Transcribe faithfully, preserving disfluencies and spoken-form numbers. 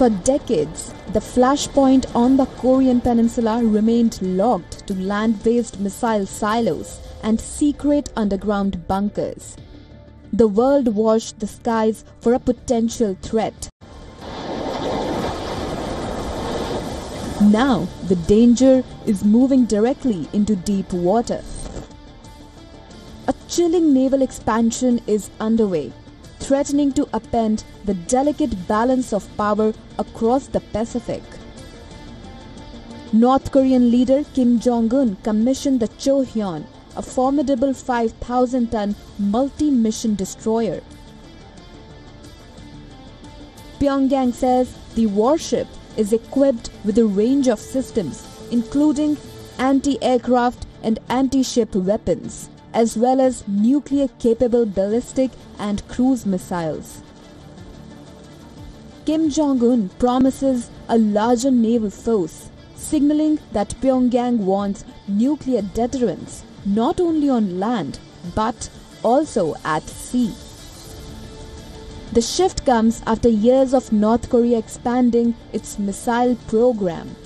For decades, the flashpoint on the Korean peninsula remained locked to land-based missile silos and secret underground bunkers. The world watched the skies for a potential threat. Now, the danger is moving directly into deep water. A chilling naval expansion is underway, threatening to upend the delicate balance of power across the Pacific. North Korean leader Kim Jong-un commissioned the Chohyeon, a formidable five thousand ton multi-mission destroyer. Pyongyang says the warship is equipped with a range of systems, including anti-aircraft and anti-ship weapons, as well as nuclear-capable ballistic and cruise missiles. Kim Jong-un promises a larger naval force, signaling that Pyongyang wants nuclear deterrence not only on land but also at sea. The shift comes after years of North Korea expanding its missile program.